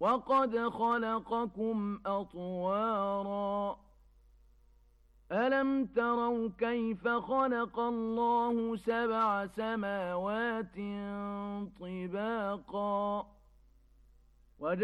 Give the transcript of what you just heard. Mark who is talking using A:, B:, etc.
A: وقد خلقكم أطوارا ألم تروا كيف خلق الله 7 سماوات طباقا